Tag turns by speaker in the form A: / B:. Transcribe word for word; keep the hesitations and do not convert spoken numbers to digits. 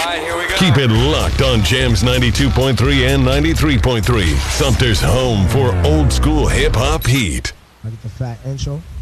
A: right, here we go.
B: Keep it locked on Jams ninety-two point three and ninety-three point three. Sumter's home for old school hip hop heat.
C: I get the fat intro.